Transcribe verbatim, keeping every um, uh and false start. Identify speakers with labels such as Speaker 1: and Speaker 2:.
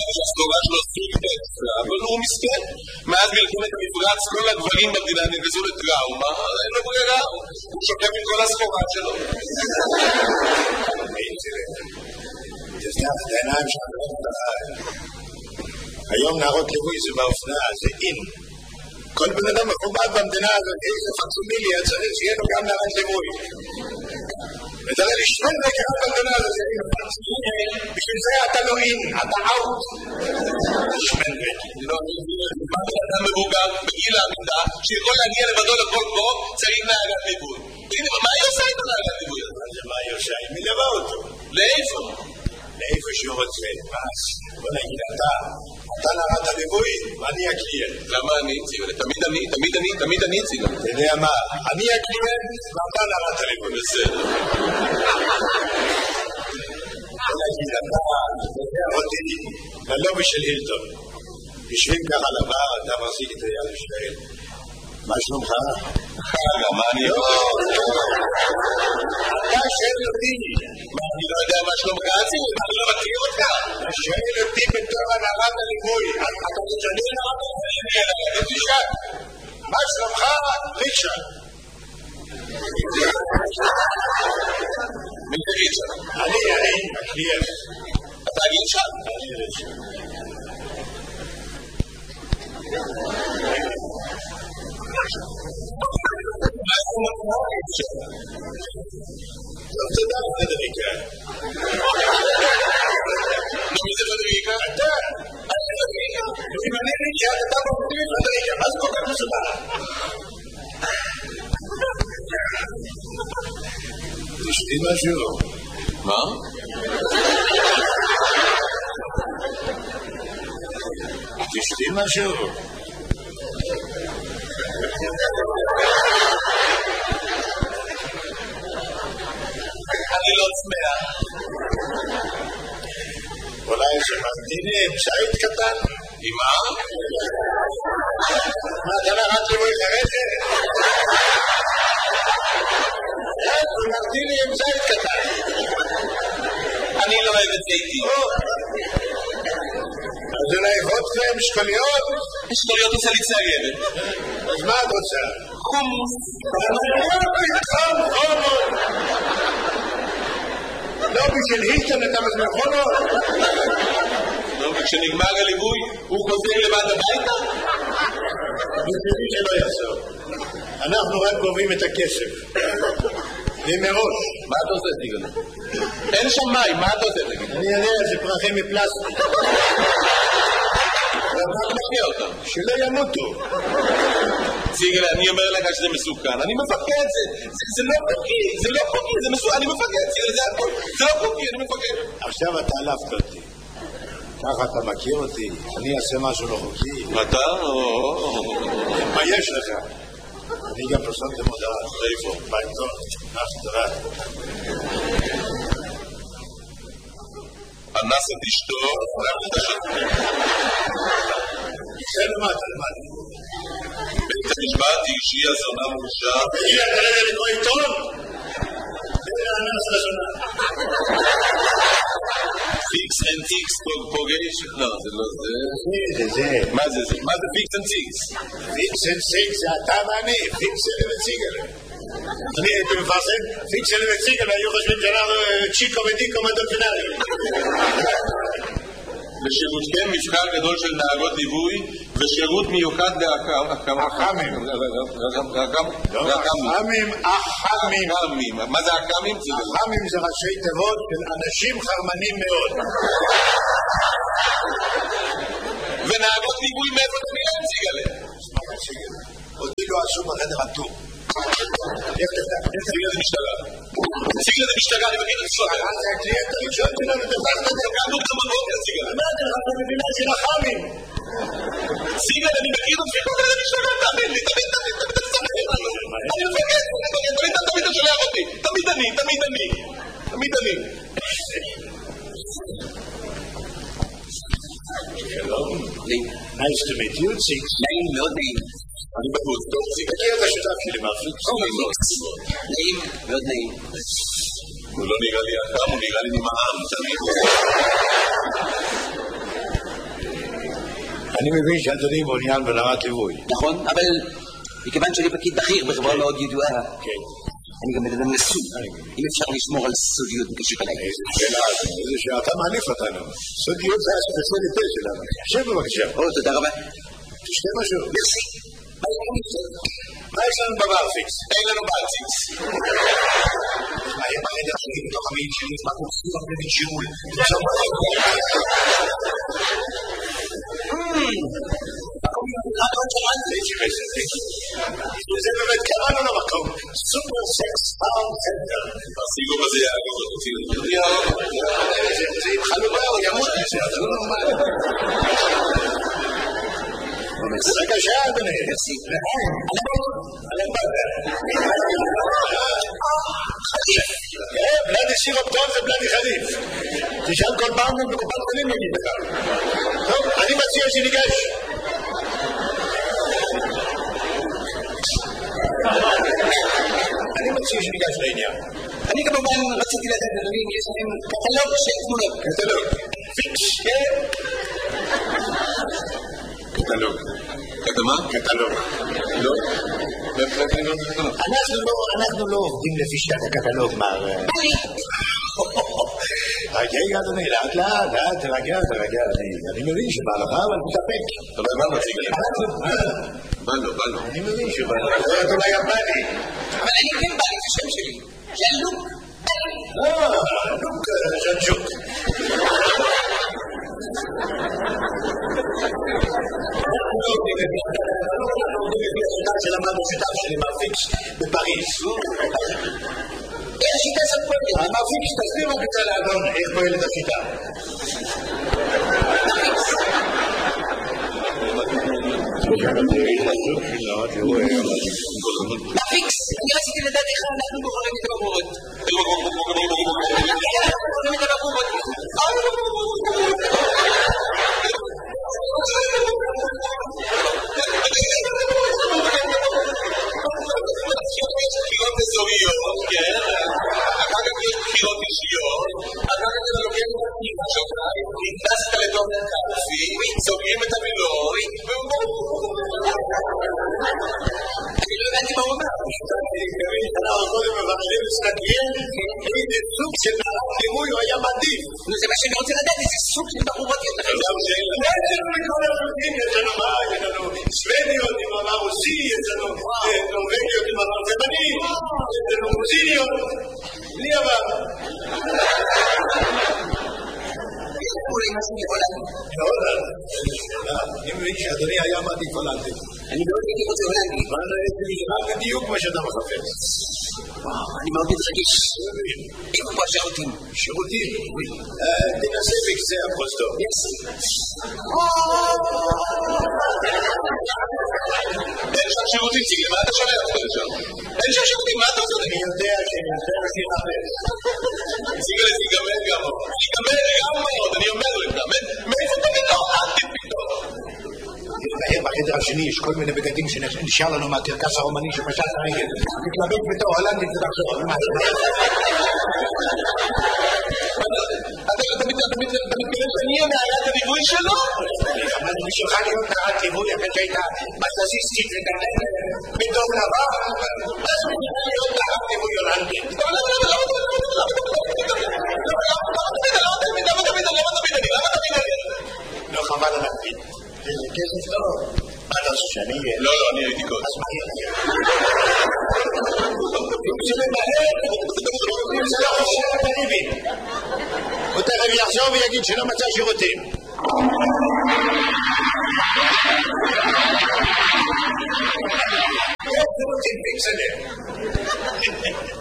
Speaker 1: שהסגורה שלו סוג אקסטרה, אבל הוא מסכן. מאז מלחמת המפרץ כל הגברים במדינה נגזו לטראומה, אין לו ברירה, הוא שוקף עם כל הסחורה שלו.
Speaker 2: תפתח את העיניים שלנו. היום נערות ליווי זה באופנה, זה אין. כל בן אדם מכובד במדינה הזאת, איזה פקסימיליה צריך שיהיה לו גם נערת ליווי. ותראה לי שני נקרה במדינה הזאת, בשביל זה אתה לא אין, אתה אאוט. שמן בית.
Speaker 1: לא, אני אדם מבוגר בגיל העמידה, שיכול להגיע לבדו לכל קרוב, צריך נערת ליווי. מה היא עושה איתו נערת ליווי?
Speaker 2: מה היא עושה? היא מלווה אותו.
Speaker 1: לאיפה?
Speaker 2: לאיפה שהוא רוצה. בוא נגיד, אתה, אתה נערת הליווי, ואני הקליינט.
Speaker 1: למה אני ציון? תמיד אני, תמיד אני, תמיד אני ציון.
Speaker 2: אתה יודע מה? אני הקליינט, ואתה נערת הליווי.
Speaker 1: בסדר.
Speaker 2: בוא נגיד, אתה, אתה אותי, ללובי של הילטון. יושבים ככה לבר, אתה מחזיק את היד ושואל. מה שלומך?
Speaker 1: מה אני
Speaker 2: לא, אתה שואל אותי.
Speaker 1: מה, אני לא יודע מה שלומך ציון? אני לא מכיר אותך.
Speaker 2: אתה שואל אותי בתור הנערת הליווי. אתה תשאלי נערת הליווי. אני תשאל. מה שלומך? ריצ'רד.
Speaker 1: מי זה ריצ'רד?
Speaker 2: אני, אני, הקליינט.
Speaker 1: אתה ריצ'רד?
Speaker 2: אני ריצ'רד. לא תודה פדריקה.
Speaker 1: מי זה פדריקה?
Speaker 2: אתה. אם אני ריצ'רד, אתה מוביל פדריקה. מה זה כל כך מסודר? תשתי משהו.
Speaker 1: מה?
Speaker 2: תשתי משהו.
Speaker 1: אני לא צמאה.
Speaker 2: אולי שממתיני עם שייט קטן?
Speaker 1: עם מה?
Speaker 2: מה, אתה נערת ליווי חרדת? שממתיני עם שייט קטן.
Speaker 1: אני לא אוהב את זיתי.
Speaker 2: אז אולי וודקה עם שקוליות?
Speaker 1: שקוליות עושה לי ציירת.
Speaker 2: אז מה את רוצה?
Speaker 1: חומוס.
Speaker 2: חום, חומוס. לא בשביל הילטון אתה מזמן חומוס?
Speaker 1: לא, וכשנגמר הליווי הוא חוזר לבד הביתה?
Speaker 2: בשבילי שלא יחזור. אנחנו רק גובים את הכסף. ומראש.
Speaker 1: מה אתה עושה סיגל? אין שם מים, מה אתה עושה סיגל?
Speaker 2: אני יודע, זה פרחים מפלסטיק.
Speaker 1: מה אתה מכיר אותם?
Speaker 2: שלא ימותו.
Speaker 1: סיגל, אני אומר לך שזה מסוכן. אני מפקד, זה לא חוקי, זה לא חוקי, זה מסוכן, אני מפקד, סיגל, זה הכל. זה לא חוקי, אני מפקד.
Speaker 2: עכשיו אתה עלפת אותי. ככה אתה מכיר אותי, אני אעשה משהו לא חוקי.
Speaker 1: אתה?
Speaker 2: מה יש לך? אני גם פרסמתם הודעה.
Speaker 1: איפה?
Speaker 2: בעיתון. תודה.
Speaker 1: אנס את אשתו,
Speaker 2: זה למטה, למטה.
Speaker 1: בית המשפט אישי הזונה מורשע.
Speaker 2: תגיע, אתה רגע לקרוא עיתון? זה האנס לזונה.
Speaker 1: פיקס אנד טיקס פוגש? לא, זה לא זה.
Speaker 2: זה, זה.
Speaker 1: מה זה זה? מה זה פיקס אנד טיקס?
Speaker 2: פיקס אנד טיקס זה אתה ואני, פיקס אנד וציגל. אני הייתי מפרסם, פיקס אנד וציגל, היו חושבים שאנחנו צ'יקו ודיקו מדולפינרי.
Speaker 1: לשירותכם מבחר גדול של נהגות ליווי ושירות מיוחד לאחמים.
Speaker 2: אחמים. אחמים, אחמים.
Speaker 1: מה זה אחמים?
Speaker 2: אחמים זה ראשי תיבות של אנשים חרמנים מאוד.
Speaker 1: ונהגות ליווי מאיפה אתה נראה נציג עליהם?
Speaker 2: אותי לא עשו בחדר הטור.
Speaker 1: נציג לזה משטרה. נציג לזה משטרה, אני מכיר את הסודר.
Speaker 2: זה הקליינט הראשון שלנו, תפסת את זה.
Speaker 1: קמנו גם בבוקר, נציג עליהם.
Speaker 2: מה אתה לך במדינה של אחמים?
Speaker 1: נציג עליהם, אני מכיר את הסודר למשטרה, תאמין לי, תמיד, תמיד, תמיד, תמיד, תמיד, אני מפגד, תמיד, תמיד, תמיד אתה שולח אותי. תמיד אני, תמיד אני. תמיד אני.
Speaker 2: שלום. Nice to meet you, Six.
Speaker 1: נעים מאוד נעים. אני בחוץ, טוב, ציג.
Speaker 2: אתה יודע שותף שלי מרחיק.
Speaker 1: נעים, מאוד נעים. הוא לא נראה לי אדם, הוא נראה לי נמעם, תמיד.
Speaker 2: אני מבין שאדוני מעוניין ברמת ליווי.
Speaker 3: נכון, אבל מכיוון שאני פקיד בכיר בחברה מאוד ידועה, אני גם מדבר נשוי. אם אפשר לשמור על סודיות בקשר אליי.
Speaker 2: איזה שאלה, איזה שאתה מעניף אותנו. סודיות זה הספציאליטה שלנו. שב בבקשה.
Speaker 3: או, תודה רבה.
Speaker 2: תשתה משהו.
Speaker 3: מרסי.
Speaker 2: מה יש לנו בברפיקס?
Speaker 1: אין לנו ברפיקס.
Speaker 2: מה, הם החדר שלי בתוך המעיל שלי, מה קורסים הרבה מג'יול? זה באמת קראנו למקום סופר סקס סאונד סנטר.
Speaker 1: הסיגור הזה יעגור אותו.
Speaker 2: זה עם חלובה או ימות מזה, זה לא נורמל. בבקשה אדוני. בלדי סירופ טוב זה בלדי חליף. תשאל כל פעם בקופת חולים נגיד לך. טוב, אני מציע שניגש. אני מציע שניגש לעניין.
Speaker 3: אני כמובן רציתי לדעת, אדוני, יש לכם קטלוג של תמונות.
Speaker 2: קטלוג. פיקס, כן? קטלוג.
Speaker 1: קטמה?
Speaker 2: קטלוג. לא? אנחנו לא עובדים לפי שיטת הקטלוג, מר... רגע, אדוני, לאט לאט, לאט, תרגע, תרגע, אני מבין שבא לך, אבל תתאפק.
Speaker 1: אבל מה מציג אליך? בא לו, בא לו.
Speaker 2: אני מבין שבא לך, זה אולי יפני.
Speaker 3: אבל אני כן בא לי את השם שלי. זה לוק.
Speaker 2: אה, לוק, ז'נג'וק. שלמדנו שיטה שלי מרפיקס בפריז.
Speaker 3: איך השיטה הזאת פועלת?
Speaker 2: המרפיקס תסביר לו בצד האדון איך פועלת השיטה.
Speaker 3: מרפיקס, אני רציתי לדעת איך אנחנו בוחרים את הבחורות. איך אנחנו בוחרים את הבחורות?
Speaker 1: בחירות אזוריות, כן? אחר כך יש בחירות אישיות, אחר כך אתה לוקח את הפנימה שלך, נכנסת לתוך קלפי, סוגרים את המילוי, והוא
Speaker 3: אני לא הבנתי מה הוא אומר.
Speaker 2: אנחנו קודם מבררים מסתכלים, איזה סוג של מערך ליווי הוא היה מעדיף.
Speaker 3: זה מה שאני רוצה לדעת, איזה סוג של בחורות יותר.
Speaker 2: זהו שאלה. יש לנו מכל הרבים, יש לנו מה, יש לנו סוודיות עם אמר רוסי, יש לנו נורווגיות עם אמר תימני, יש לנו רוסיניות, בלי עבר.
Speaker 3: אולי משהו מהולנד.
Speaker 2: מהולנד? אני מבין שאדוני היה מעדיף הולנדי.
Speaker 3: אני מאוד הייתי רוצה הולנדי.
Speaker 2: אבל זה נשמע בדיוק מה שאתה מחפש.
Speaker 3: אני מאוד מתרגש. איפה פה השירותים?
Speaker 2: שירותים? תנסה בקצה הפרוזדור.
Speaker 1: אין שם שירותים, ציגי, מה אתה שומע אותך לשם? אין שם שירותים, מה אתה עושה?
Speaker 2: אני יודע שאני יודע שתחפש.
Speaker 1: ציגי, תיגמר גם מאוד. תיגמר גם מאוד, אני אומר לך. מאיפה אתה פתאום? אל תפתאום.
Speaker 2: בחדר השני יש כל מיני בגדים שנשאר לנו מהקרקס הרומני שפשט הרגל. תתלבט בתור הולנדית ותחשוב.
Speaker 1: אתה מתכוון שאני אהיה נערת הליווי שלו?
Speaker 2: אבל בשבילך להיות נערת ליווי אחרי שהייתה מסזיסטית וגננת בדום לבא, אז בשבילך להיות נערת ליווי הולנדית.
Speaker 1: למה תמיד אני? למה תמיד אני? למה תמיד אני?
Speaker 2: לא חבל על הקפיד. איזה כסף לא. מה אתה חושב שאני אהיה?
Speaker 1: לא, לא, אני הייתי קודם.
Speaker 2: אז מה יהיה? אם זה למהר, אם זה לא חושב את הריבים. הוא תכף יחזור ויגיד שלא מצא שירותים. יש שירותים, פיקסלר.